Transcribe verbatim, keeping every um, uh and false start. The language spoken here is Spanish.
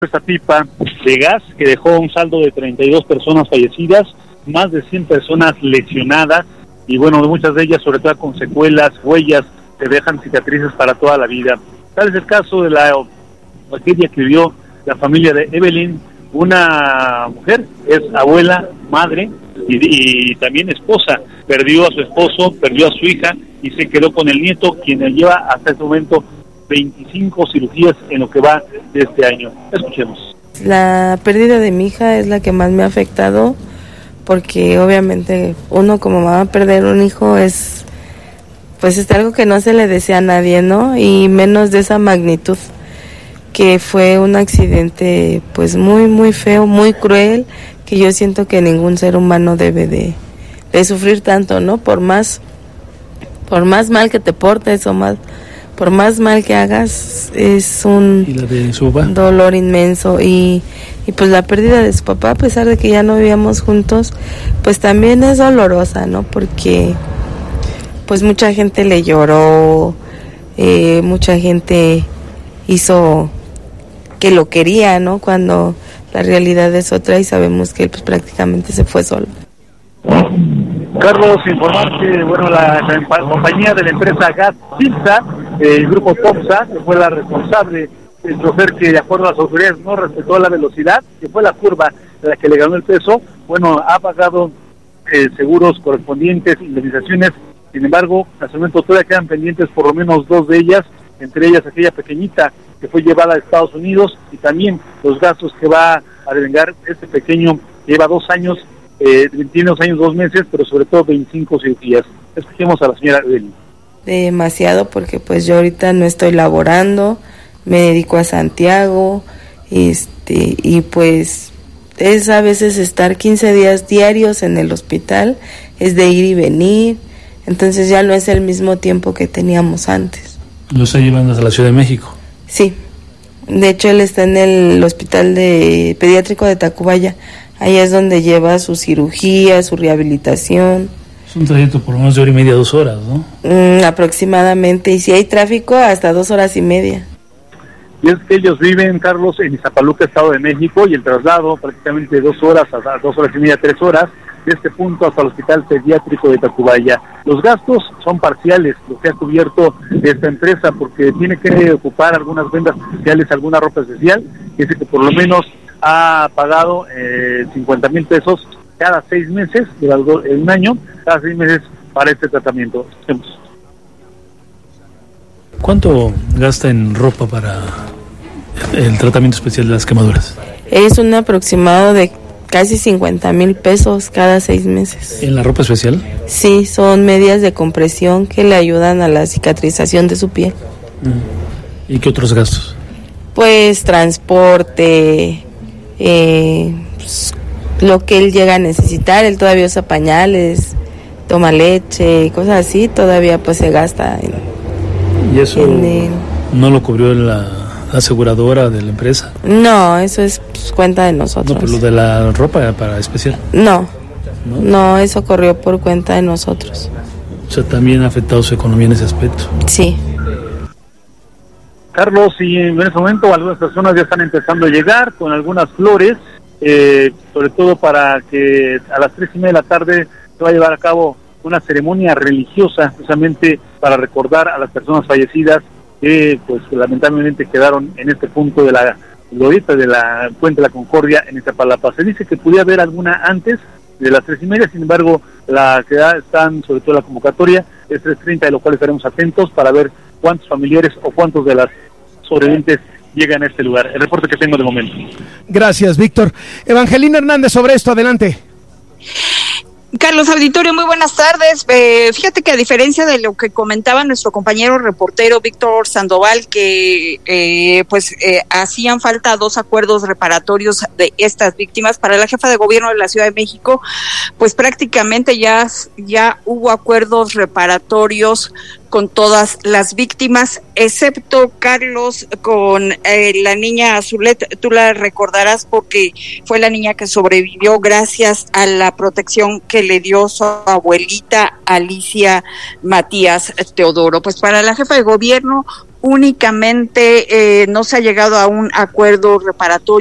esta pipa de gas que dejó un saldo de treinta y dos personas fallecidas, más de cien personas lesionadas y bueno, muchas de ellas sobre todo con secuelas, huellas que dejan cicatrices para toda la vida. Tal es el caso de la tragedia que vivió la familia de Evelyn, una mujer, es abuela, madre y, y también esposa. Perdió a su esposo, perdió a su hija y se quedó con el nieto, quien lleva hasta este momento veinticinco cirugías en lo que va de este año. Escuchemos. La pérdida de mi hija es la que más me ha afectado, porque obviamente uno como mamá perder un hijo es, pues es algo que no se le desea a nadie, ¿no? Y menos de esa magnitud, que fue un accidente pues muy muy feo, muy cruel, que yo siento que ningún ser humano debe de, de sufrir tanto, ¿no? Por más, por más mal que te portes o más por más mal que hagas, es un ¿Y la de su papá? dolor inmenso y, y pues la pérdida de su papá, a pesar de que ya no vivíamos juntos, pues también es dolorosa, ¿no? Porque pues mucha gente le lloró, eh, mucha gente hizo que lo quería, ¿no? Cuando la realidad es otra y sabemos que él pues prácticamente se fue solo. Carlos, informar que bueno, la, la compañía de la empresa Gas Cinza, el grupo Tomsa, que fue la responsable del chofer que de acuerdo a las autoridades no respetó la velocidad, que fue la curva de la que le ganó el peso, bueno, ha pagado eh, seguros correspondientes, indemnizaciones. Sin embargo, hasta el momento todavía quedan pendientes por lo menos dos de ellas, entre ellas aquella pequeñita que fue llevada a Estados Unidos y también los gastos que va a devengar este pequeño que lleva dos años, eh, tiene dos años, dos meses, pero sobre todo veinticinco cirugías. Escuchemos a la señora Evelyn. Demasiado, porque pues yo ahorita no estoy laborando, me dedico a Santiago, este y pues es a veces estar quince días diarios en el hospital, es de ir y venir, entonces ya no es el mismo tiempo que teníamos antes. ¿Lo está llevando a la Ciudad de México? Sí, de hecho él está en el hospital de pediátrico de Tacubaya, ahí es donde lleva su cirugía, su rehabilitación. Es un trayecto por lo menos de hora y media, dos horas, ¿no? Mm, aproximadamente, y si hay tráfico, hasta dos horas y media. Y es que ellos viven, Carlos, en Iztapaluca, Estado de México, y el traslado prácticamente dos horas, hasta dos horas y media, tres horas, de este punto hasta el hospital pediátrico de Tacubaya. Los gastos son parciales, lo que ha cubierto esta empresa, porque tiene que ocupar algunas vendas especiales, alguna ropa especial, que dice que por lo menos ha pagado eh, cincuenta mil pesos cada seis meses, durante un año, cada seis meses para este tratamiento. ¿Cuánto gasta en ropa para el tratamiento especial de las quemaduras? Es un aproximado de casi cincuenta mil pesos cada seis meses. ¿En la ropa especial? Sí, son medias de compresión que le ayudan a la cicatrización de su piel. ¿Y qué otros gastos? Pues transporte, eh, pues, lo que él llega a necesitar, él todavía usa pañales, toma leche, cosas así, todavía pues se gasta en, ¿Y eso en el... no lo cubrió la, la aseguradora de la empresa? No, eso es pues, cuenta de nosotros. No, pero lo de la ropa para especial. No, no, no, eso corrió por cuenta de nosotros. O sea, también ha afectado su economía en ese aspecto. Sí. Carlos, y en ese momento algunas personas ya están empezando a llegar con algunas flores, eh, sobre todo para que a las tres y media de la tarde se va a llevar a cabo una ceremonia religiosa, precisamente para recordar a las personas fallecidas que pues lamentablemente quedaron en este punto de la glorieta de la Puente de la Concordia en Iztapalapa. Se dice que pudiera haber alguna antes de las tres y media, sin embargo la que están, sobre todo la convocatoria, es tres treinta, de lo cual estaremos atentos para ver cuántos familiares o cuántos de las sobrevivientes llegan a este lugar. El reporte que tengo de momento. Gracias, Víctor. Evangelina Hernández, sobre esto, adelante. Carlos Auditorio, muy buenas tardes. Eh, fíjate que a diferencia de lo que comentaba nuestro compañero reportero Víctor Sandoval, que eh, pues eh, hacían falta dos acuerdos reparatorios de estas víctimas, para la jefa de gobierno de la Ciudad de México, pues prácticamente ya, ya hubo acuerdos reparatorios con todas las víctimas, excepto, Carlos, con eh, la niña Azulet. Tú la recordarás porque fue la niña que sobrevivió gracias a la protección que le dio su abuelita Alicia Matías Teodoro. Pues para la jefa de gobierno únicamente eh, no se ha llegado a un acuerdo reparatorio